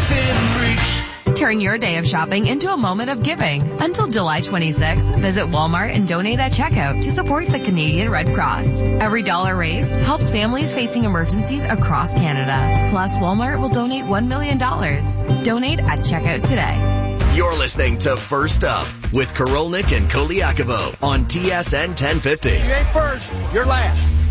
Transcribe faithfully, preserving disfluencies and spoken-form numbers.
within reach. Turn your day of shopping into a moment of giving. Until July twenty-sixth, visit Walmart and donate at checkout to support the Canadian Red Cross. Every dollar raised helps families facing emergencies across Canada. Plus, Walmart will donate one million dollars. Donate at checkout today. You're listening to First Up with Korolnik and Koliakovo on T S N ten fifty. You ain't first, you're last.